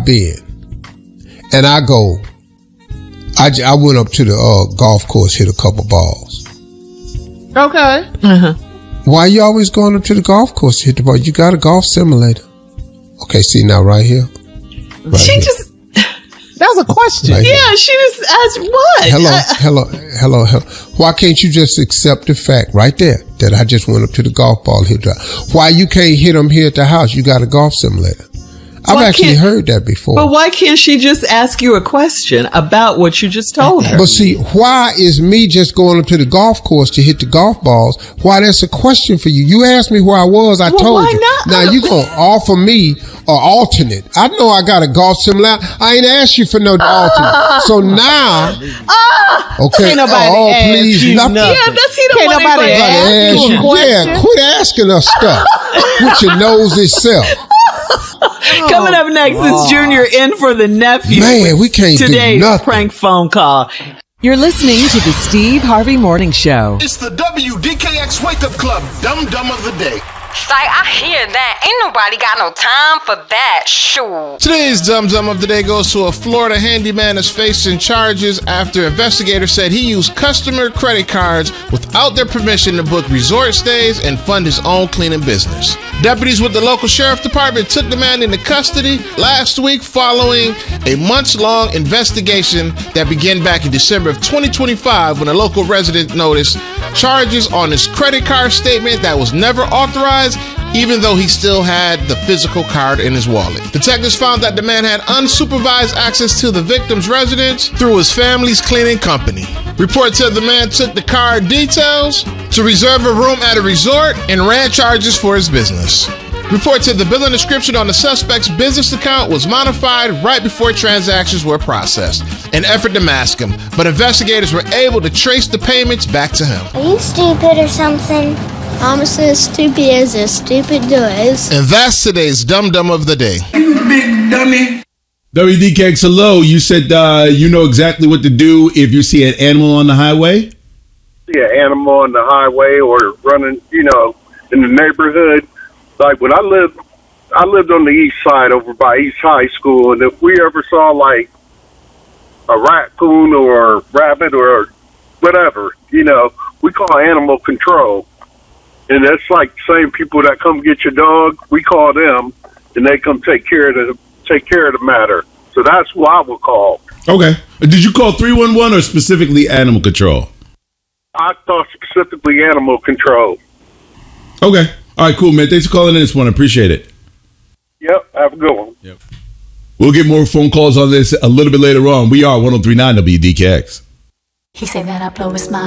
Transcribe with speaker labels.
Speaker 1: I've been, and I go, I went up to the golf course, hit a couple balls.
Speaker 2: Okay.
Speaker 1: Why you always going up to the golf course to hit the ball? You got a golf simulator. Okay, see now right here. Right
Speaker 3: She
Speaker 1: here.
Speaker 3: just,
Speaker 2: That was a question.
Speaker 1: Right here.
Speaker 3: yeah, she just asked what?
Speaker 1: Hello. Why can't you just accept the fact right there that I just went up to the golf ball hit the? Why you can't hit them here at the house? You got a golf simulator. I've
Speaker 3: Why
Speaker 1: actually
Speaker 3: can't-
Speaker 1: heard that before.
Speaker 3: But why can't she just ask you a question about what you just told her?
Speaker 1: But see, why is me just going up to the golf course to hit the golf balls? Why that's a question for you? You asked me where I was, I told
Speaker 3: why
Speaker 1: you.
Speaker 3: not?
Speaker 1: Now you gonna offer me an alternate. I know I got a golf simulator. I ain't asked you for no alternate. So now, okay.
Speaker 2: Ain't nobody ask
Speaker 1: please,
Speaker 2: you
Speaker 1: nothing.
Speaker 2: nothing.
Speaker 3: Yeah, that's he the
Speaker 2: Can't
Speaker 3: one
Speaker 2: nobody
Speaker 3: that
Speaker 2: ask
Speaker 1: Ask
Speaker 2: you
Speaker 1: you.
Speaker 2: a question.
Speaker 1: Yeah, quit asking us stuff with your nose itself.
Speaker 3: Coming up next is Junior in for the nephew.
Speaker 1: Man, we can't do
Speaker 3: Today's
Speaker 1: nothing.
Speaker 3: prank phone call.
Speaker 4: You're listening to the Steve Harvey Morning Show.
Speaker 5: It's the WDKX Wake Up Club Dum Dum of the Day.
Speaker 6: Say, I hear that. Ain't nobody got no time for that. Shoot.
Speaker 5: Today's Dum Dum of the Day goes to a Florida handyman that's facing charges after investigators said he used customer credit cards without their permission to book resort stays and fund his own cleaning business. Deputies with the local sheriff department took the man into custody last week following a months-long investigation that began back in December of 2025 when a local resident noticed charges on his credit card statement that was never authorized, even though he still had the physical card in his wallet. Detectives found that the man had unsupervised access to the victim's residence through his family's cleaning company. Reports said the man took the card details to reserve a room at a resort and ran charges for his business. Reports said the billing description on the suspect's business account was modified right before transactions were processed, an effort to mask him, but investigators were able to trace the payments back to him.
Speaker 7: Are you stupid or something? I'm as stupid as a stupid does.
Speaker 5: And that's today's Dum Dum of the Day.
Speaker 8: WDKX, hello. You said you know exactly what to do if you see an animal on the highway?
Speaker 9: See an animal on the highway or running, in the neighborhood. Like when I lived on the east side over by East High School, and if we ever saw like a raccoon or a rabbit or whatever, we call animal control. And that's like the same people that come get your dog, we call them, and they come take care of the matter. So that's who I would call.
Speaker 8: Okay. Did you call 311 or specifically animal control?
Speaker 9: I thought specifically animal control.
Speaker 8: Okay. All right, cool, man. Thanks for calling in this one. I appreciate it.
Speaker 9: Yep, have a good one.
Speaker 8: Yep. We'll get more phone calls on this a little bit later on. We are 103.9 WDKX.
Speaker 10: He said that I blow his mind.